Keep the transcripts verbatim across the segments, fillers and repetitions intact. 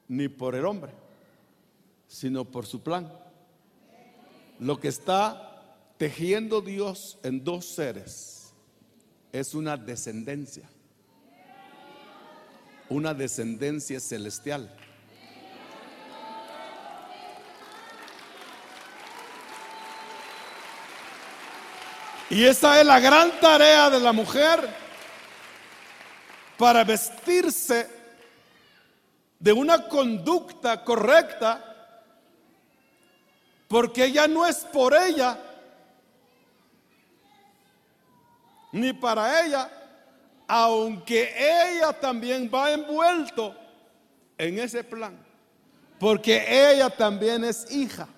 ni por el hombre, sino por su plan. Lo que está tejiendo Dios en dos seres es una descendencia, una descendencia celestial. Y esa es la gran tarea de la mujer, para vestirse de una conducta correcta, porque ella no es por ella ni para ella, aunque ella también va envuelto en ese plan, porque ella también es hija.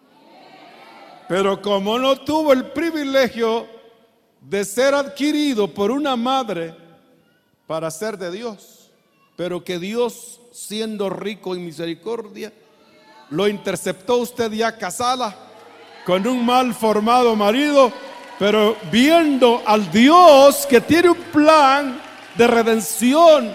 Pero como no tuvo el privilegio de ser adquirido por una madre para ser de Dios, pero que Dios, siendo rico en misericordia, lo interceptó usted ya casada con un mal formado marido, pero viendo al Dios que tiene un plan de redención.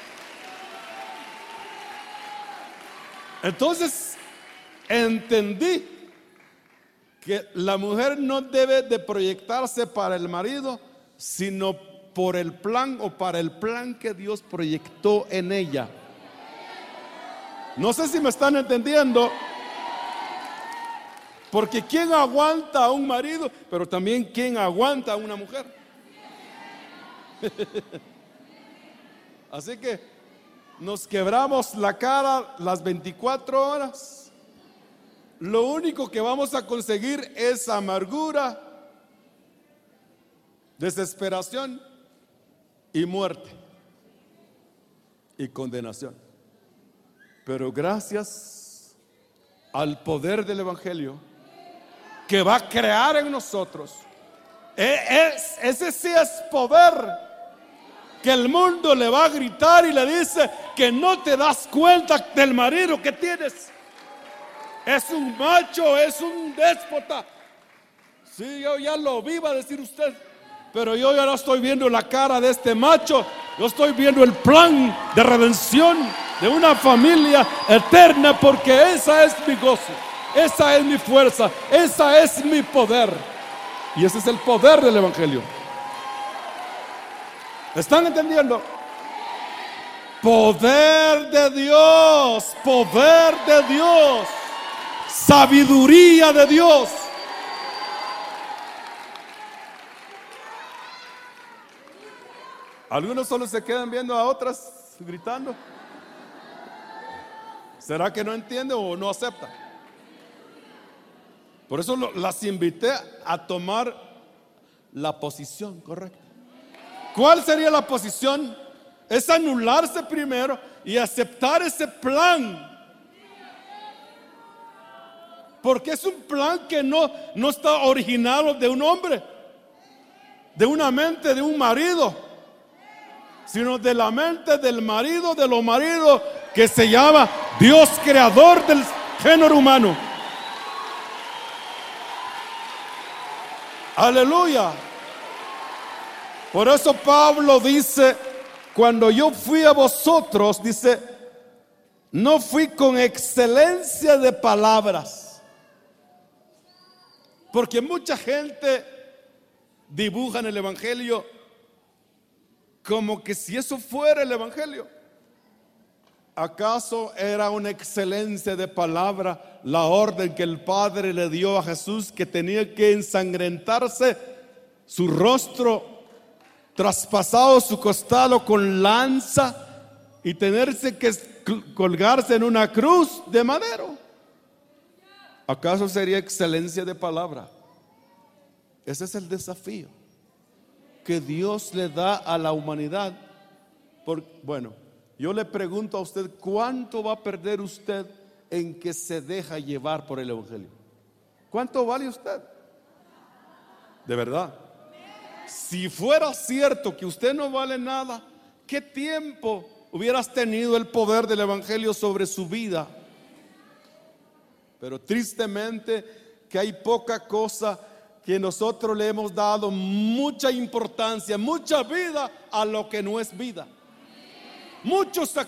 Entonces entendí que la mujer no debe de proyectarse para el marido, sino por el plan o para el plan que Dios proyectó en ella. No sé si me están entendiendo, porque ¿quién aguanta a un marido? Pero también ¿quién aguanta a una mujer? Así que nos quebramos la cara las veinticuatro horas. Lo único que vamos a conseguir es amargura, desesperación y muerte y condenación. Pero gracias al poder del Evangelio que va a crear en nosotros, es, ese sí es poder, que el mundo le va a gritar y le dice que no te das cuenta del marido que tienes. Es un macho, es un déspota. Sí, yo ya lo vi, va a decir usted, pero yo ya no estoy viendo la cara de este macho. Yo estoy viendo el plan de redención de una familia eterna, porque esa es mi gozo, esa es mi fuerza, esa es mi poder. Y ese es el poder del Evangelio. ¿Están entendiendo? Poder de Dios, poder de Dios, sabiduría de Dios. Algunos solo se quedan viendo a otras gritando. ¿Será que no entienden o no aceptan? Por eso lo, las invité a tomar la posición correcta. ¿Cuál sería la posición? Es anularse primero y aceptar ese plan. Porque es un plan que no, no está originado de un hombre, de una mente de un marido, sino de la mente del marido de los maridos, que se llama Dios, creador del género humano. Aleluya. Por eso Pablo dice: cuando yo fui a vosotros, dice, no fui con excelencia de palabras. Porque mucha gente dibuja en el Evangelio como que si eso fuera el Evangelio. ¿Acaso era una excelencia de palabra la orden que el Padre le dio a Jesús, que tenía que ensangrentarse su rostro, traspasado su costado con lanza, y tenerse que colgarse en una cruz de madero? ¿Acaso sería excelencia de palabra? Ese es el desafío que Dios le da a la humanidad. Por, bueno, yo le pregunto a usted, ¿cuánto va a perder usted en que se deja llevar por el Evangelio? ¿Cuánto vale usted? De verdad. Si fuera cierto que usted no vale nada, ¿qué tiempo hubieras tenido el poder del Evangelio sobre su vida? Pero tristemente que hay poca cosa que nosotros le hemos dado mucha importancia, mucha vida a lo que no es vida. Mucho sacrificio.